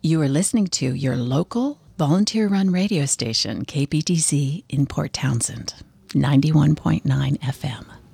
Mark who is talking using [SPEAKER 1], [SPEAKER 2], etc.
[SPEAKER 1] You are listening to your local volunteer-run radio station, KPTC in Port Townsend, 91.9 FM.